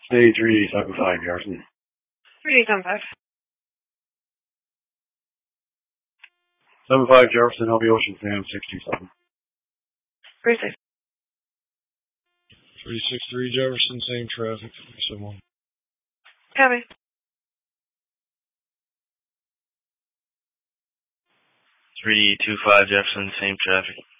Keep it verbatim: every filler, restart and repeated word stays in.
Stay three seven five, Jefferson. three seven five. seven five, Jefferson, L B Ocean Sam, six two seven. three six. three six three, Jefferson, same traffic, three seven one. Copy. three two five, Jefferson, same traffic.